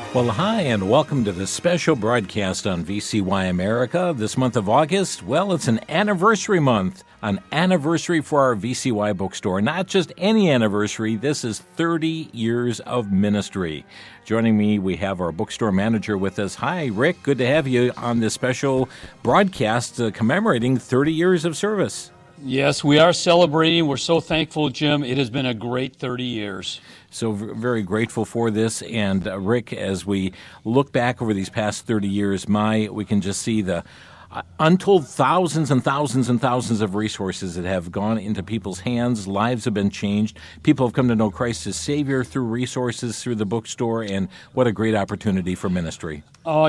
Well, hi, and welcome to this special broadcast on VCY America. This month of August, well, it's an anniversary month, an anniversary for our VCY bookstore. Not just any anniversary, this is 30 years of ministry. Joining me, we have our bookstore manager with us. Hi, Rick, good to have you on this special broadcast commemorating 30 years of service. Yes, we are celebrating. We're so thankful, Jim. It has been a great 30 years. So very grateful for this. And Rick, as we look back over these past 30 years, we can just see the untold thousands and thousands and thousands of resources that have gone into people's hands. Lives have been changed. People have come to know Christ as Savior through resources, through the bookstore, and what a great opportunity for ministry.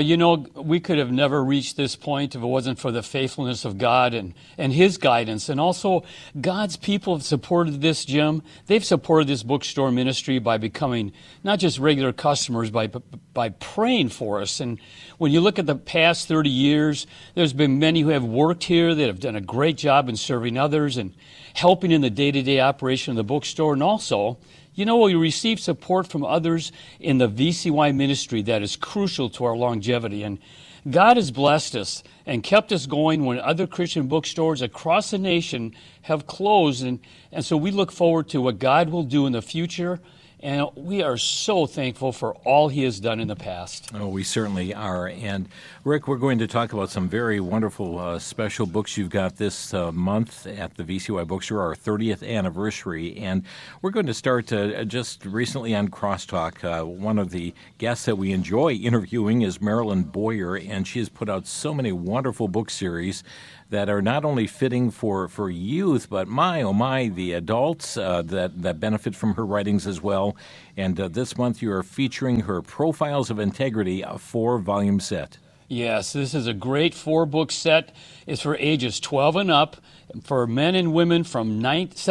We could have never reached this point if it wasn't for the faithfulness of God and His guidance. And also, God's people have supported this, Jim. They've supported this bookstore ministry by becoming not just regular customers, by praying for us. And when you look at the past 30 years, there's been many who have worked here that have done a great job in serving others and helping in the day-to-day operation of the bookstore. And also, we receive support from others in the VCY ministry that is crucial to our longevity. And God has blessed us and kept us going when other Christian bookstores across the nation have closed. And so we look forward to what God will do in the future. And we are so thankful for all He has done in the past. Oh, we certainly are. And, Rick, we're going to talk about some very wonderful special books you've got this month at the VCY Bookstore, our 30th anniversary. And we're going to start just recently on Crosstalk. One of the guests that we enjoy interviewing is Marilyn Boyer, and she has put out so many wonderful book series that are not only fitting for youth, but the adults that benefit from her writings as well. And this month you are featuring her Profiles of Integrity, a 4-volume set. Yes, this is a great 4-book set. It's for ages 12 and up, for men and women from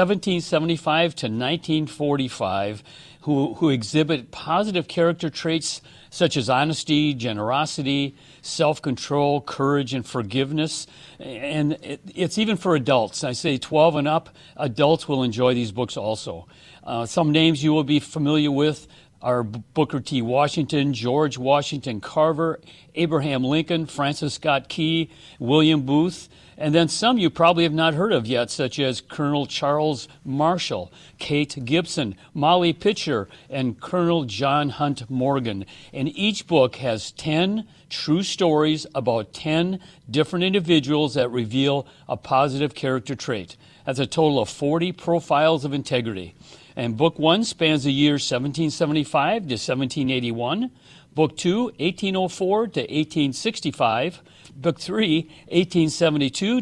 1775 to 1945 who exhibit positive character traits such as honesty, generosity, self-control, courage, and forgiveness. And it's even for adults. I say 12 and up, adults will enjoy these books also. Some names you will be familiar with are Booker T. Washington, George Washington Carver, Abraham Lincoln, Francis Scott Key, William Booth, and then some you probably have not heard of yet, such as Colonel Charles Marshall, Kate Gibson, Molly Pitcher, and Colonel John Hunt Morgan. And each book has 10 true stories about 10 different individuals that reveal a positive character trait. That's a total of 40 profiles of integrity. And Book 1 spans the years 1775 to 1781. Book 2, 1804 to 1865. Book 3, 1872 to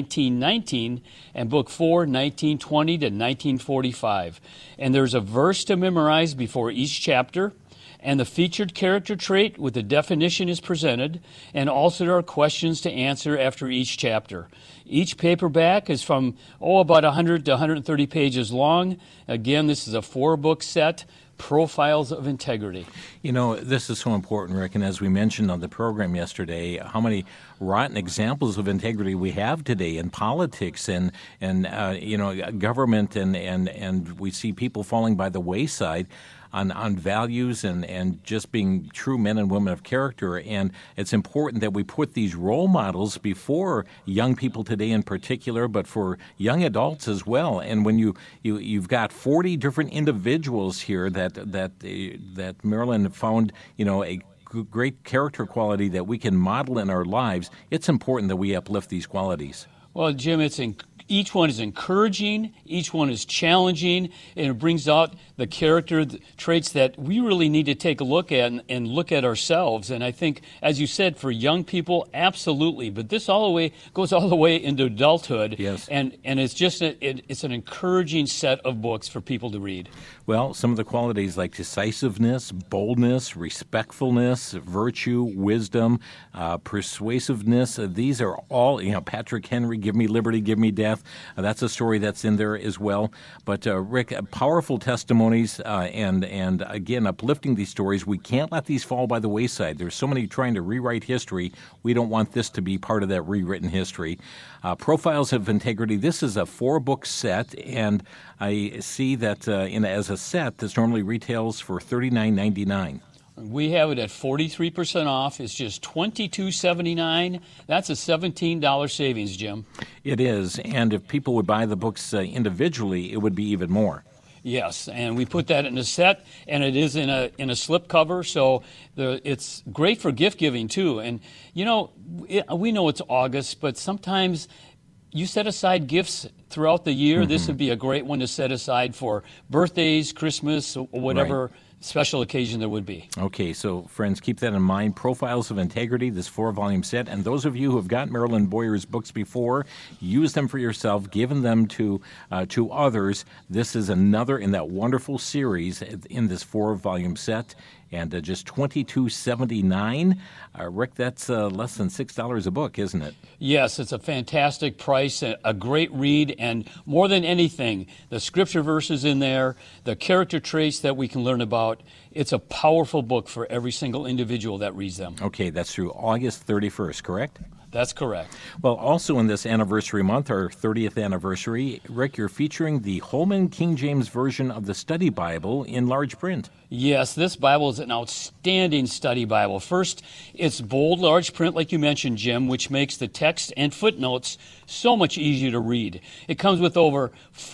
1919. And Book 4, 1920 to 1945. And there's a verse to memorize before each chapter. And the featured character trait with the definition is presented, and also there are questions to answer after each chapter. Each paperback is from, about 100 to 130 pages long. Again, this is a 4-book set, Profiles of Integrity. This is so important, Rick, and as we mentioned on the program yesterday, how many rotten examples of integrity we have today in politics and government, and we see people falling by the wayside on values and just being true men and women of character. And it's important that we put these role models before young people today in particular, but for young adults as well. And when you've got 40 different individuals here that Marilyn found, a great character quality that we can model in our lives, it's important that we uplift these qualities. Well, Jim, each one is encouraging, each one is challenging, and it brings out the character traits that we really need to take a look at and look at ourselves. And I think, as you said, for young people, absolutely. But this goes all the way into adulthood. Yes. And it's just it's an encouraging set of books for people to read. Well, some of the qualities like decisiveness, boldness, respectfulness, virtue, wisdom, persuasiveness, these are all, Patrick Henry, Give Me Liberty, Give Me Death. That's a story that's in there as well. But, Rick, powerful testimonies and again, uplifting these stories. We can't let these fall by the wayside. There's so many trying to rewrite history. We don't want this to be part of that rewritten history. Profiles of Integrity, this is a 4-book set, and I see that as a set, this normally retails for $39.99. We have it at 43% off. It's just $22.79. That's a $17 savings, Jim. It is, and if people would buy the books individually, it would be even more. Yes, and we put that in a set, and it is in a slipcover, so it's great for gift giving too. And you know, we know it's August, but sometimes you set aside gifts throughout the year. This would be a great one to set aside for birthdays, Christmas, or whatever special occasion there would be. Okay, so friends, keep that in mind. Profiles of Integrity, this 4-volume set. And those of you who have got Marilyn Boyer's books before, use them for yourself, given them to others. This is another in that wonderful series in this 4-volume set. And just $22.79. Rick, that's less than $6 a book, isn't it? Yes, it's a fantastic price, a great read, and more than anything, the scripture verses in there, the character traits that we can learn about. It's a powerful book for every single individual that reads them. Okay, that's through August 31st, correct? That's correct. Well, also in this anniversary month, our 30th anniversary, Rick, you're featuring the Holman King James Version of the Study Bible in large print. Yes, this Bible is an outstanding study Bible. First, it's bold, large print, like you mentioned, Jim, which makes the text and footnotes so much easier to read. It comes with over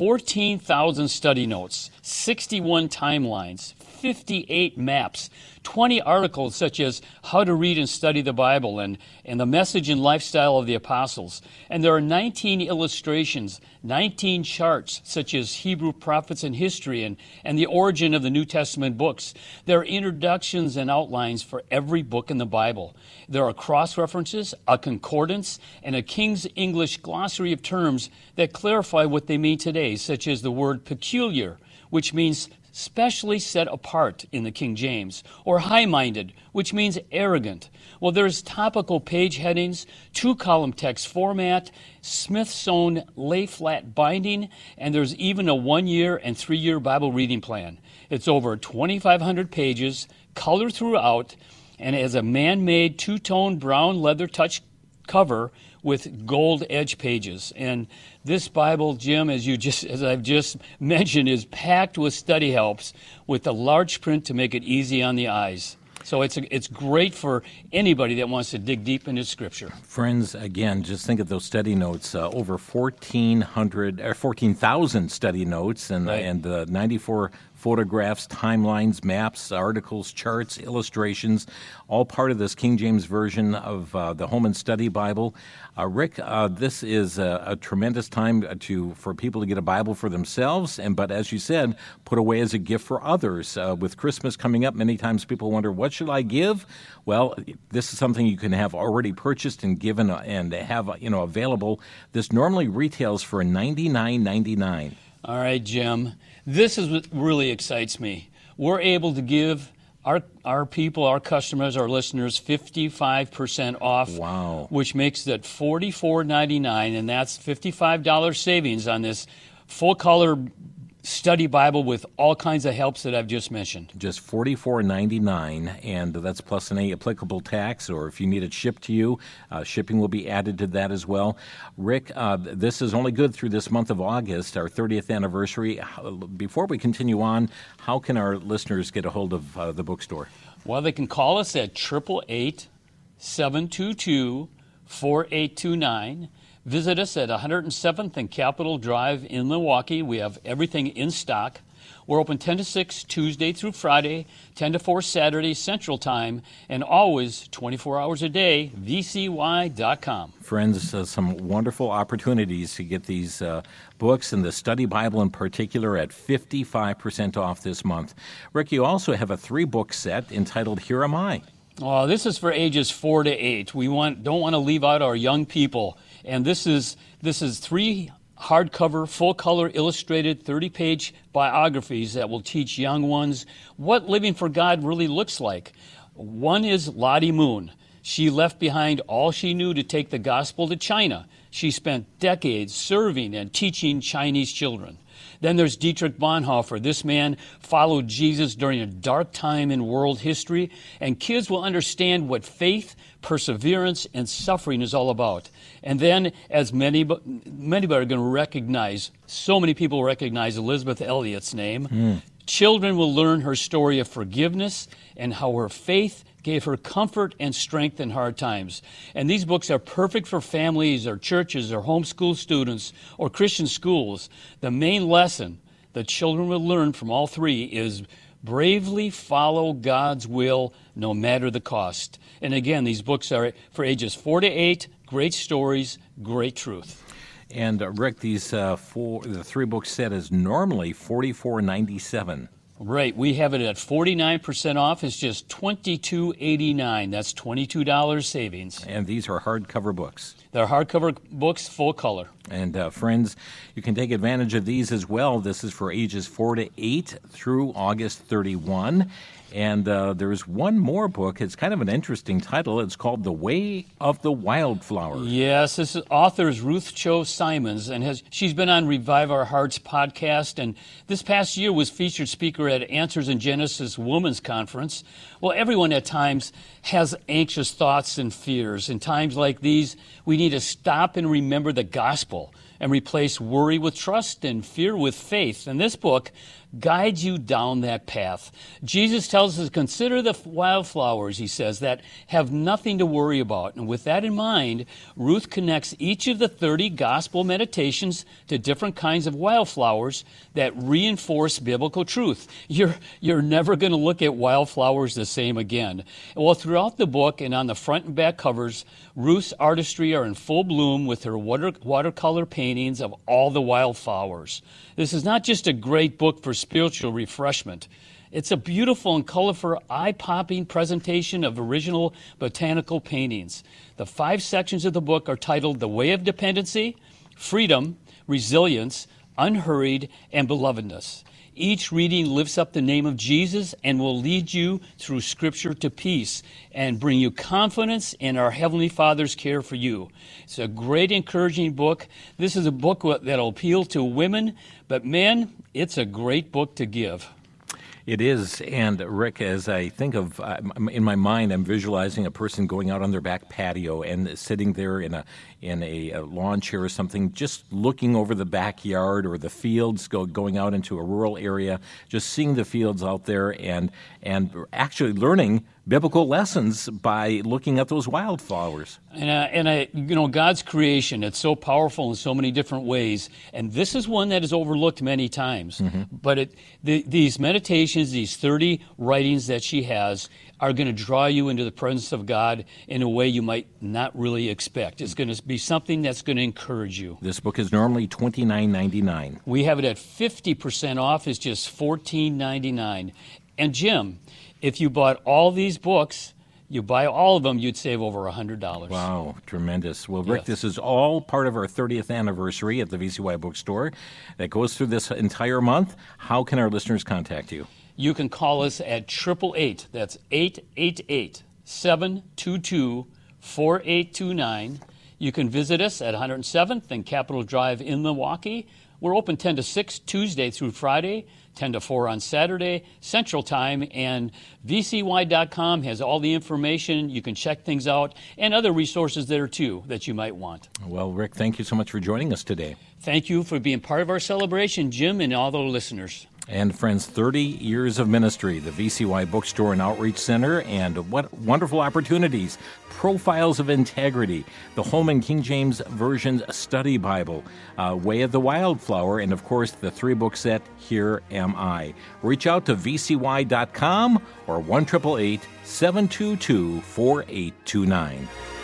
14,000 study notes, 61 timelines, 58 maps, 20 articles such as How to Read and Study the Bible and the Message and Lifestyle of the Apostles. And there are 19 illustrations, 19 charts such as Hebrew prophets and history and the origin of the New Testament books. There are introductions and outlines for every book in the Bible. There are cross-references, a concordance, and a King's English glossary of terms that clarify what they mean today, such as the word peculiar, which means specially set apart in the King James, or high-minded, which means arrogant. Well, there's topical page headings, 2-column text format, Smithsonian lay-flat binding, and there's even a 1-year and 3-year Bible reading plan. It's over 2,500 pages, color throughout, and it has a man-made 2-tone brown leather touch cover with gold edge pages. And this Bible, Jim, as I've just mentioned, is packed with study helps with a large print to make it easy on the eyes. So it's great for anybody that wants to dig deep into Scripture. Friends, again, just think of those study notes, over 14,000 study notes and 94 photographs, timelines, maps, articles, charts, illustrations, all part of this King James Version of the Holman Study Bible. Rick, this is a tremendous time for people to get a Bible for themselves, but as you said, put away as a gift for others. With Christmas coming up, many times people wonder, what should I give? Well, this is something you can have already purchased and given and have available. This normally retails for $99.99. All right, Jim. This is what really excites me. We're able to give our people, our customers, our listeners 55% off. Wow. Which makes it $44.99, and that's $55 savings on this full-color study Bible with all kinds of helps that I've just mentioned. Just $44.99, and that's plus any applicable tax, or if you need it shipped to you, shipping will be added to that as well. Rick, this is only good through this month of August, our 30th anniversary. Before we continue on, how can our listeners get a hold of the bookstore? Well, they can call us at 888-722-4829. Visit us at 107th and Capitol Drive in Milwaukee. We have everything in stock. We're open 10 to 6 Tuesday through Friday, 10 to 4 Saturday Central Time, and always 24 hours a day, vcy.com. Friends, some wonderful opportunities to get these books and the study Bible in particular at 55% off this month. Rick, you also have a 3-book set entitled Here Am I. Oh, this is for ages 4 to 8. We don't want to leave out our young people. And this is 3 hardcover, full-color, illustrated, 30-page biographies that will teach young ones what living for God really looks like. One is Lottie Moon. She left behind all she knew to take the gospel to China. She spent decades serving and teaching Chinese children. Then there's Dietrich Bonhoeffer. This man followed Jesus during a dark time in world history, and kids will understand what faith, perseverance, and suffering is all about. And then, as many are going to recognize, so many people recognize Elizabeth Elliot's name. Children will learn her story of forgiveness and how her faith gave her comfort and strength in hard times. And these books are perfect for families or churches or homeschool students or Christian schools. The main lesson that children will learn from all three is bravely follow God's will no matter the cost. And again, these books are for ages 4 to 8, great stories, great truth. And Rick, the 3-book set is normally $44.97. Right. We have it at 49% off. It's just $22.89. That's $22 savings. And these are hardcover books. They're hardcover books, full color. And friends, you can take advantage of these as well. This is for ages 4 to 8 through August 31. And there's one more book. It's kind of an interesting title. It's called The Way of the Wildflower. Yes, this author is Ruth Cho Simons, and she's been on Revive Our Hearts podcast, and this past year was featured speaker at Answers in Genesis Women's Conference. Well, everyone at times has anxious thoughts and fears. In times like these, we need to stop and remember the gospel and replace worry with trust and fear with faith. And this book guides you down that path. Jesus tells us to consider the wildflowers, he says, that have nothing to worry about. And with that in mind, Ruth connects each of the 30 gospel meditations to different kinds of wildflowers that reinforce biblical truth. You're never going to look at wildflowers the same again. Well, throughout the book and on the front and back covers, Ruth's artistry are in full bloom with her watercolor paintings of all the wildflowers. This is not just a great book for spiritual refreshment. It's a beautiful and colorful, eye-popping presentation of original botanical paintings. The 5 sections of the book are titled The Way of Dependency, Freedom, Resilience, Unhurried, and Belovedness. Each reading lifts up the name of Jesus and will lead you through Scripture to peace and bring you confidence in our Heavenly Father's care for you. It's a great, encouraging book. This is a book that will appeal to women, but men, it's a great book to give. It is, and Rick, as I think of, in my mind, I'm visualizing a person going out on their back patio and sitting there in a lawn chair or something, just looking over the backyard or the fields, going out into a rural area, just seeing the fields out there and actually learning biblical lessons by looking at those wildflowers. And God's creation, it's so powerful in so many different ways, and this is one that is overlooked many times. Mm-hmm. But these meditations, these 30 writings that she has, are going to draw you into the presence of God in a way you might not really expect. It's going to be something that's going to encourage you. This book is normally $29.99. We have it at 50% off. It's just $14.99. And Jim, if you bought all these books, you buy all of them, you'd save over $100. Wow, tremendous. Well, Rick, Yes. This is all part of our 30th anniversary at the VCY Bookstore that goes through this entire month. How can our listeners contact you? You can call us at 888, that's 888-722-4829. You can visit us at 107th and Capitol Drive in Milwaukee. We're open 10 to 6 Tuesday through Friday, 10 to 4 on Saturday, Central Time, and VCY.com has all the information. You can check things out and other resources there, too, that you might want. Well, Rick, thank you so much for joining us today. Thank you for being part of our celebration, Jim, and all the listeners. And friends, 30 years of ministry, the VCY Bookstore and Outreach Center, and what wonderful opportunities. Profiles of Integrity, the Holman King James Version Study Bible, Way of the Wildflower, and of course the 3-book set, Here Am I. Reach out to vcy.com or 1-888-722-4829.